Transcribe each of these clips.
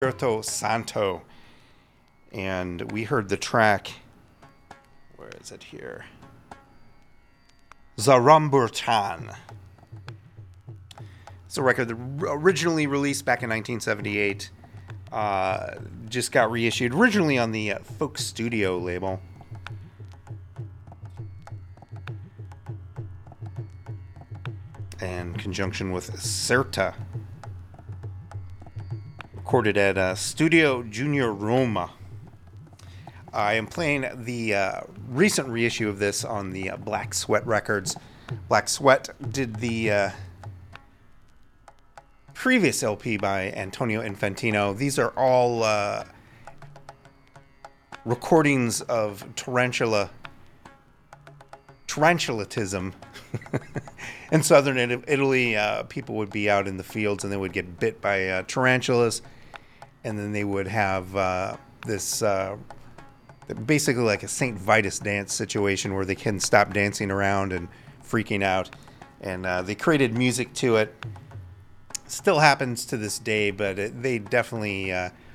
Espirito Santo. And we heard the track, where is it here? Zaramburtan. It's a record that originally released back in 1978. Just got reissued, originally on the Folk Studio label. In conjunction with Certa. Recorded at Studio Junior Roma. I am playing the recent reissue of this on the Black Sweat Records. Black Sweat did the previous LP by Antonio Infantino. These are all recordings of tarantulatism. In southern Italy, people would be out in the fields and they would get bit by tarantulas, and then they would have this basically like a St. Vitus dance situation where they couldn't stop dancing around and freaking out, and they created music to it. Still happens to this day, but they definitely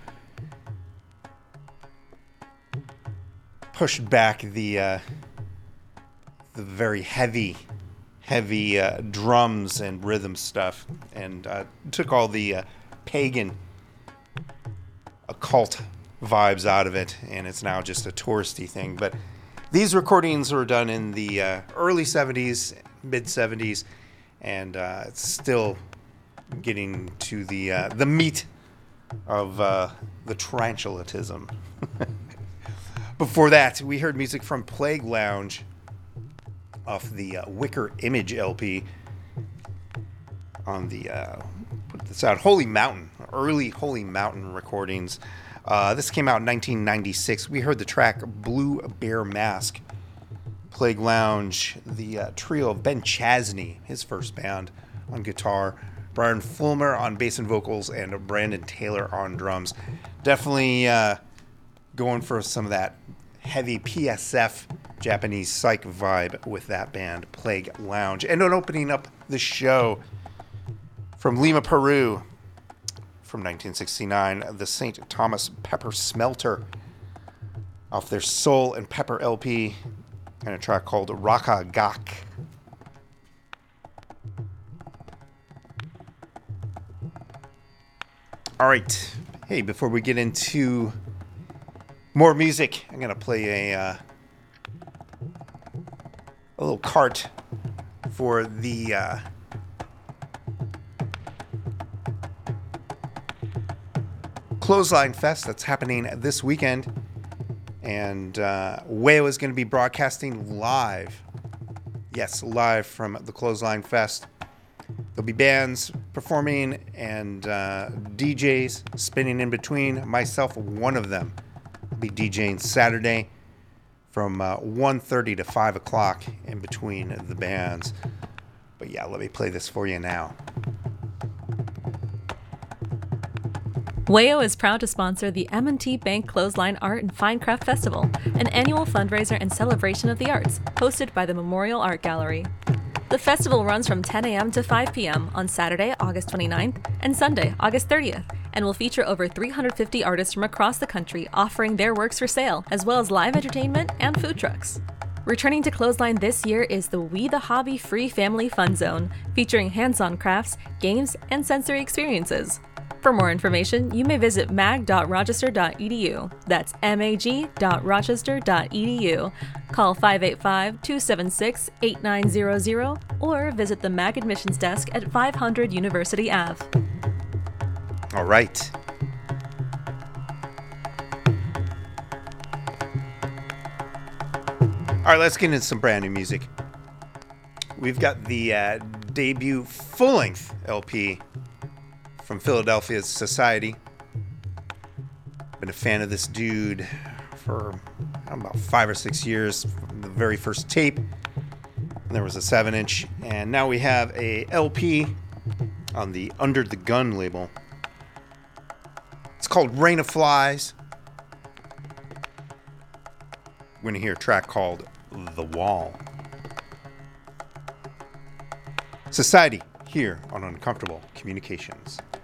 pushed back the very heavy drums and rhythm stuff, and took all the pagan occult vibes out of it, and it's now just a touristy thing. But these recordings were done in the early 70s, mid 70s, and it's still getting to the meat of the tarantulatism. Before that, we heard music from Plague Lounge off the Wicker Image LP on the put this out, Holy Mountain, early Holy Mountain recordings. This came out in 1996. We heard the track Blue Bear Mask. Plague Lounge, the trio of Ben Chasney, his first band, on guitar, Brian Fulmer on bass and vocals, and Brandon Taylor on drums. Definitely going for some of that heavy PSF Japanese psych vibe with that band, Plague Lounge. And on opening up the show from Lima, Peru, from 1969, the St. Thomas Pepper Smelter off their Soul and Pepper LP, and a track called Raka Gak. All right. Hey, before we get into more music, I'm going to play a little cart for the Clothesline Fest that's happening this weekend. And Wayo is going to be broadcasting live. Yes, live from the Clothesline Fest. There'll be bands performing and DJs spinning in between. Myself, one of them. I'll be DJing Saturday from 1:30 to 5 o'clock in between the bands. But yeah, let me play this for you now. Wayo is proud to sponsor the M&T Bank Clothesline Art and Fine Craft Festival, an annual fundraiser and celebration of the arts, hosted by the Memorial Art Gallery. The festival runs from 10 a.m. to 5 p.m. on Saturday, August 29th, and Sunday, August 30th, and will feature over 350 artists from across the country offering their works for sale, as well as live entertainment and food trucks. Returning to Clothesline this year is the We the Hobby Free Family Fun Zone, featuring hands-on crafts, games, and sensory experiences. For more information, you may visit mag.rochester.edu. That's mag.rochester.edu. Call 585-276-8900 or visit the MAG admissions desk at 500 University Ave. All right. All right, let's get into some brand new music. We've got the debut full-length LP from Philadelphia's Society. Been a fan of this dude for about 5 or 6 years, from the very first tape. And there was a 7-inch, and now we have a LP on the Under the Gun label. It's called Rain of Flies. We're going to hear a track called The Wall. Society, here on Uncomfortable Communications.